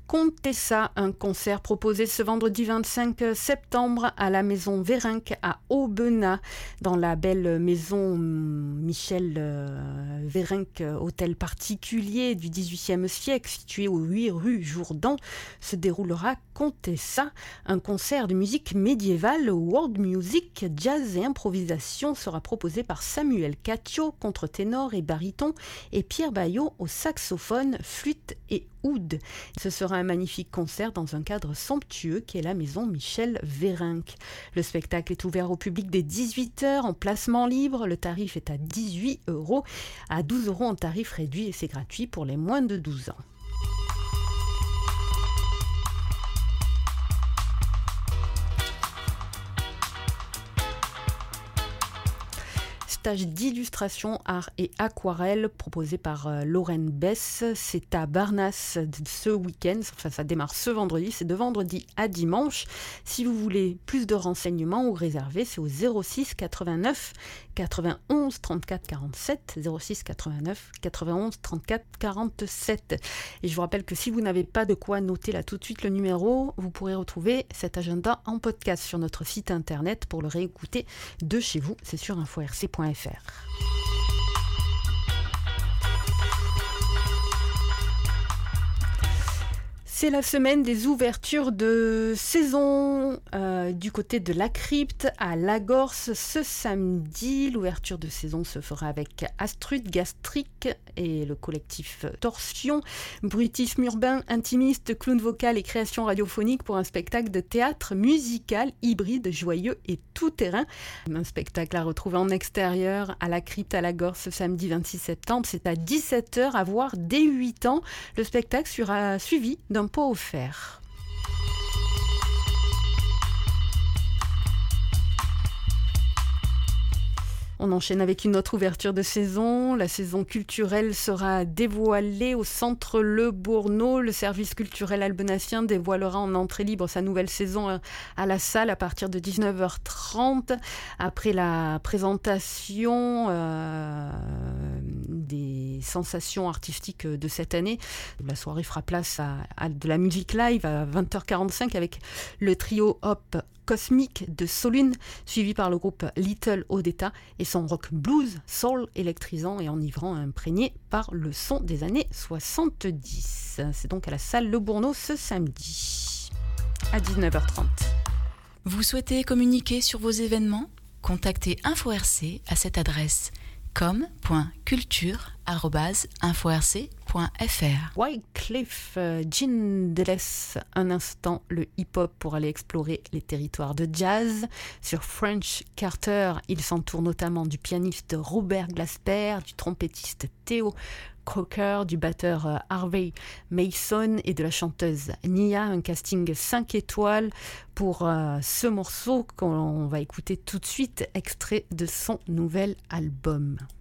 Contessa, un concert proposé ce vendredi 25 septembre à la maison Vérinck à Aubenas, dans la belle maison Michel Vérinck, hôtel particulier du XVIIIe siècle, situé au 8 rue Jourdan, se déroulera Contessa, un concert de musique médiévale, world music, jazz et improvisation sera proposé par Samuel Catio, contre-ténor et baryton, et Pierre Baillot au saxophone, flûte et oud. Ce sera un magnifique concert dans un cadre somptueux qui est la maison Michel Vérinck. Le spectacle est ouvert au public dès 18h en placement libre. Le tarif est à 18 €, à 12 € en tarif réduit et c'est gratuit pour les moins de 12 ans. Stage d'illustration, art et aquarelle proposé par Lorraine Bess. C'est à Barnas ce week-end, enfin ça démarre ce vendredi, c'est de vendredi à dimanche. Si vous voulez plus de renseignements ou réserver, c'est au 06 89 91 34 47, 06 89 91 34 47. Et je vous rappelle que si vous n'avez pas de quoi noter là tout de suite le numéro, vous pourrez retrouver cet agenda en podcast sur notre site internet pour le réécouter de chez vous, c'est sur info-rc.fr. C'est la semaine des ouvertures de saison du côté de la crypte à Lagorce ce samedi. L'ouverture de saison se fera avec Astrud Gastrique et le collectif Torsion, bruitisme urbain, intimiste, clown vocal et création radiophonique pour un spectacle de théâtre musical hybride, joyeux et tout-terrain. Un spectacle à retrouver en extérieur à la crypte à Lagorce ce samedi 26 septembre. C'est à 17h à voir dès 8 ans. Le spectacle sera suivi d'un pot offert. On enchaîne avec une autre ouverture de saison. La saison culturelle sera dévoilée au Centre Le Bourneau. Le service culturel albenassien dévoilera en entrée libre sa nouvelle saison à la salle à partir de 19h30. Après la présentation des sensations artistiques de cette année, la soirée fera place à de la musique live à 20h45 avec le trio Hop Cosmique de Solune, suivi par le groupe Little Odetta et son rock blues, soul électrisant et enivrant, imprégné par le son des années 70. C'est donc à la salle Le Bourneau ce samedi à 19h30. Vous souhaitez communiquer sur vos événements ? Contactez InfoRC à cette adresse com.culture@inforc.fr. Wyclef Jean délaisse un instant le hip-hop pour aller explorer les territoires de jazz. Sur French Carter, il s'entoure notamment du pianiste Robert Glasper, du trompettiste Theo Crocker, du batteur Harvey Mason et de la chanteuse Nia. Un casting 5 étoiles pour ce morceau qu'on va écouter tout de suite, extrait de son nouvel album.